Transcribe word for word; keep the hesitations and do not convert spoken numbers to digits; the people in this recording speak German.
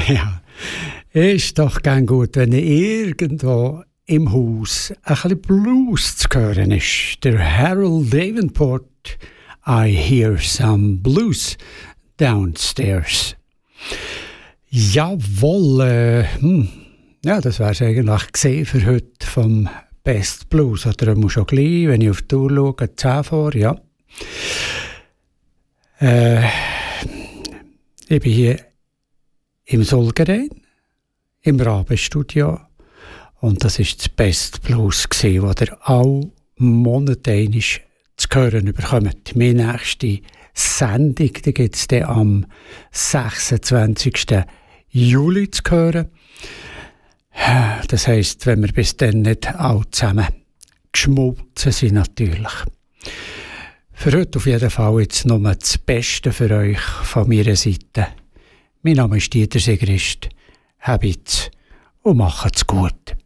Ja, ist doch gern gut, wenn irgendwo im Haus ein bisschen Blues zu hören ist. Der Harold Davenport, I hear some blues downstairs. Jawohl, äh, hm. Ja, das wäre es eigentlich gesehen für heute vom Best Blues. Oder muss schon gleich, wenn ich auf die Uhr schaue, zehn vor, ja. Äh, ich bin hier im Solgerein, im Rabenstudio. Und das war das Best Blues, das ihr alle Monate einmal zu hören bekommt. Meine nächste Sendung gibt es dann am sechsundzwanzigsten Juli zu hören. Das heisst, wenn wir bis dann nicht alle zusammen geschmolzen sind, natürlich. Für heute auf jeden Fall jetzt nur das Beste für euch von meiner Seite. Mein Name ist Dieter Sigrist. Habt's und macht's gut.